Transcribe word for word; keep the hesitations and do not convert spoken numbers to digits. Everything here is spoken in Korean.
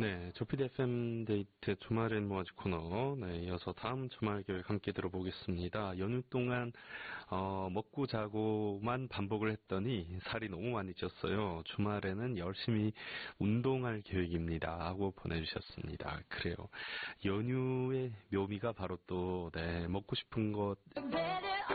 네, 조피디 에프엠 데이트 주말엔 뭐하지 코너. 네, 이어서 다음 주말 계획 함께 들어보겠습니다. 연휴 동안 어, 먹고 자고만 반복을 했더니 살이 너무 많이 쪘어요. 주말에는 열심히 운동할 계획입니다. 하고 보내주셨습니다. 그래요. 연휴의 묘미가 바로 또 네, 먹고 싶은 것